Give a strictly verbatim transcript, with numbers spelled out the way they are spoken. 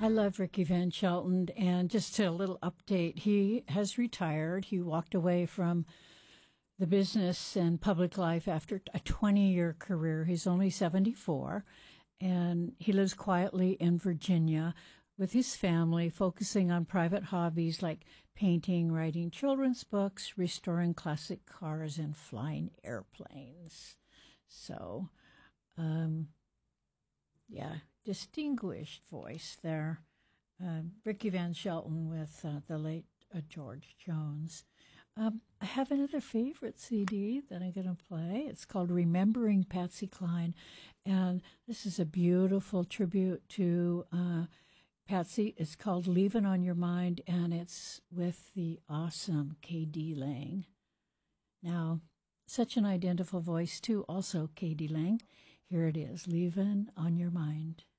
I love Ricky Van Shelton, and just a little update. He has retired. He walked away from the business and public life after a twenty-year career. He's only seventy-four, and he lives quietly in Virginia with his family, focusing on private hobbies like painting, writing children's books, restoring classic cars, and flying airplanes. So, um, yeah, distinguished voice there. Uh, Ricky Van Shelton with uh, the late uh, George Jones. Um, I have another favorite C D that I'm going to play. It's called Remembering Patsy Cline, and this is a beautiful tribute to uh, Patsy. It's called Leavin' on Your Mind, and it's with the awesome K D Lang. Now, such an identical voice, too, also K D Lang. Here it is, Leavin' on Your Mind.